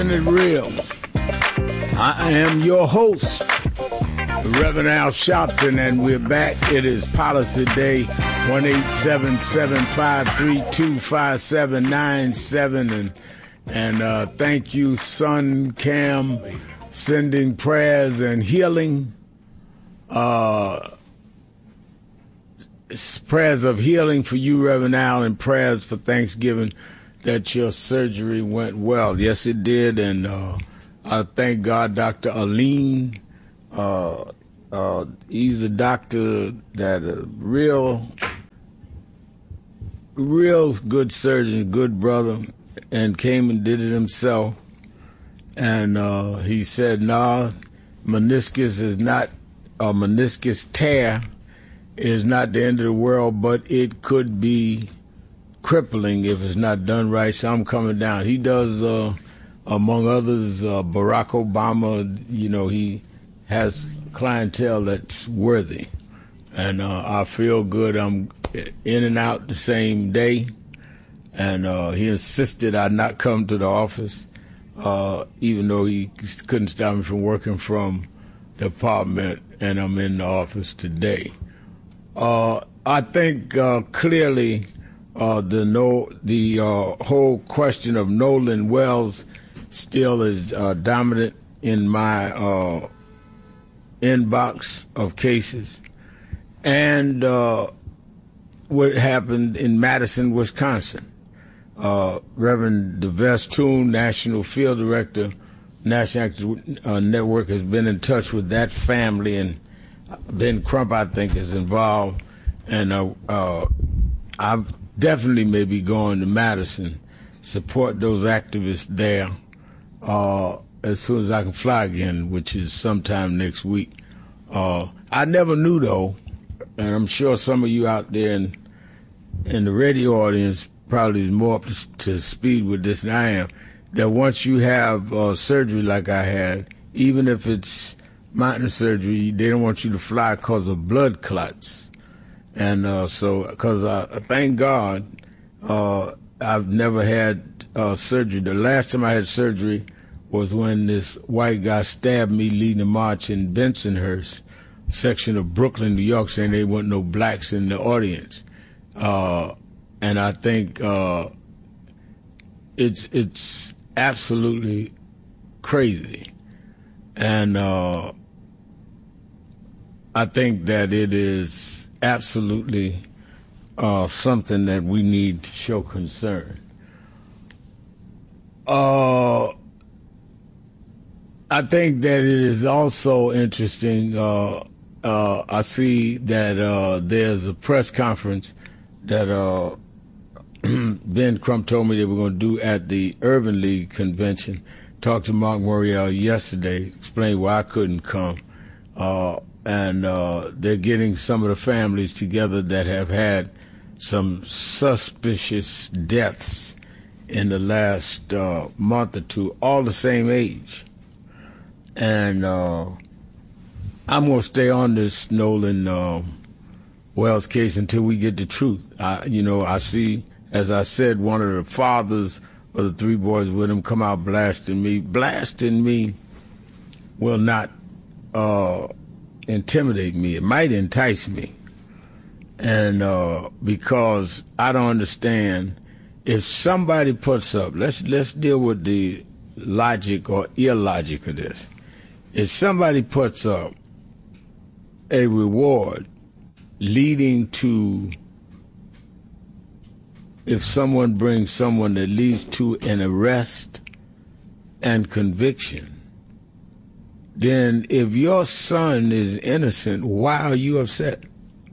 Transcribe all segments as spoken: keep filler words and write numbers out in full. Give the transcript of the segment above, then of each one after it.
It real. I am your host, Reverend Al Sharpton, and we're back. It is Policy Day. One eight seven seven five three two five seven nine seven, and and uh, thank you, Son Cam, sending prayers and healing. Uh, prayers of healing for you, Reverend Al, and prayers for Thanksgiving that your surgery went well. Yes, it did, and uh, I thank God, Doctor Aline. Uh, uh, he's a doctor that a real, real good surgeon, good brother, and came and did it himself. And uh, he said, "Nah, meniscus is not a meniscus tear is not the end of the world, but it could be crippling if it's not done right." So I'm coming down. He does, uh, among others, uh, Barack Obama. You know, he has clientele that's worthy, and uh, I feel good. I'm in and out the same day, and uh, he insisted I not come to the office, uh, even though he couldn't stop me from working from the apartment, and I'm in the office today. Uh, I think uh, clearly. Uh, the no, the uh, whole question of Nolan Wells still is uh, dominant in my uh, inbox of cases, and uh, what happened in Madison, Wisconsin. Uh, Reverend DeVest, National Field Director, National Actors uh, Network, has been in touch with that family, and Ben Crump, I think, is involved, and uh, uh, I've definitely may be going to Madison, support those activists there uh, as soon as I can fly again, which is sometime next week. Uh, I never knew, though, and I'm sure some of you out there in, in the radio audience probably is more up to, to speed with this than I am, that once you have uh, surgery like I had, even if it's minor surgery, they don't want you to fly because of blood clots. And uh, so, because uh, thank God, uh, I've never had uh, surgery. The last time I had surgery was when this white guy stabbed me leading a march in Bensonhurst, section of Brooklyn, New York, saying there weren't no blacks in the audience. Uh, and I think uh, it's it's absolutely crazy. And uh, I think that it is absolutely uh, something that we need to show concern. Uh, I think that it is also interesting. Uh, uh, I see that uh, there's a press conference that uh, Ben Crump told me they were going to do at the Urban League convention. Talked to Mark Morial yesterday, explained why I couldn't come. Uh, And uh, they're getting some of the families together that have had some suspicious deaths in the last uh, month or two, all the same age. And uh, I'm going to stay on this Nolan uh, Wells case until we get the truth. I, you know, I see, as I said, one of the fathers of the three boys with him come out blasting me. Blasting me will not Uh, intimidate me. It might entice me. And uh, because I don't understand, if somebody puts up, let's let's deal with the logic or illogic of this. If somebody puts up a reward leading to, if someone brings someone that leads to an arrest and conviction, then if your son is innocent, why are you upset?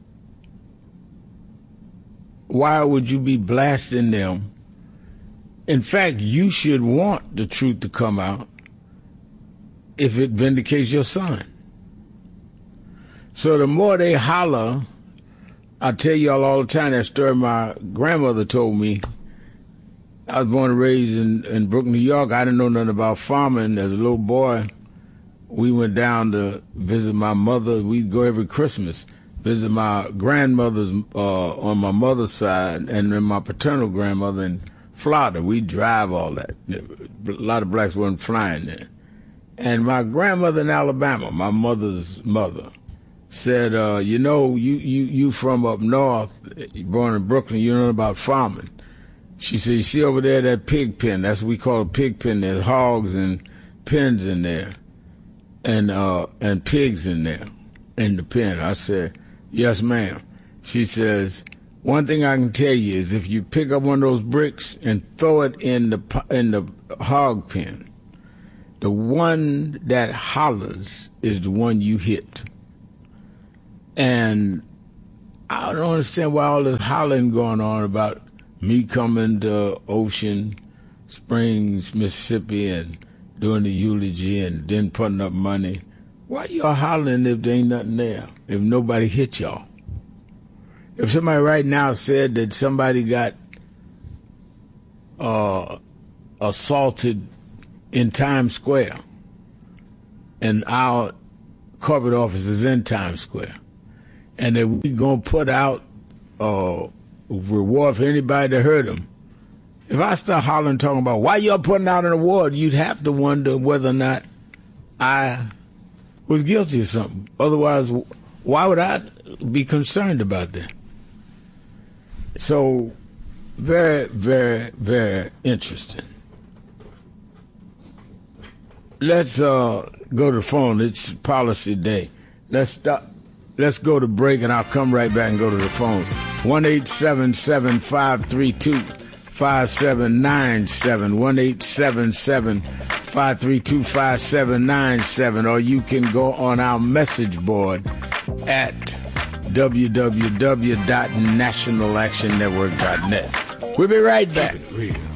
Why would you be blasting them? In fact, you should want the truth to come out if it vindicates your son. So the more they holler, I tell y'all all the time that story my grandmother told me. I was born and raised in, in Brooklyn, New York. I didn't know nothing about farming. As a little boy, we went down to visit my mother. We'd go every Christmas, visit my grandmother's uh, on my mother's side, and then my paternal grandmother in Florida. We drive all that. A lot of blacks weren't flying there. And my grandmother in Alabama, my mother's mother, said, uh, you know, you, you, you from up north, born in Brooklyn, you know about farming. She said, you see over there that pig pen, that's what we call a pig pen. There's hogs and pens in there and uh, and pigs in there in the pen. I said, yes, ma'am. She says, one thing I can tell you is if you pick up one of those bricks and throw it in the in the hog pen, the one that hollers is the one you hit. And I don't understand why all this hollering going on about me coming to Ocean Springs, Mississippi, and doing the eulogy and then putting up money. Why y'all hollering if there ain't nothing there, if nobody hit y'all? If somebody right now said that somebody got uh, assaulted in Times Square and our corporate office is in Times Square, and that we going to put out uh, reward for anybody that hurt him, if I start hollering talking about why y'all putting out an award, you'd have to wonder whether or not I was guilty of something. Otherwise, why would I be concerned about that? So, very, very, very interesting. Let's uh, go to the phone. It's policy day. Let's stop. Let's go to break, and I'll come right back and go to the phone. one eight seven seven, five three two, five seven nine seven. one eight seven seven, five three two, five seven nine seven. Or you can go on our message board at w w w dot national action network dot net. We'll be right back.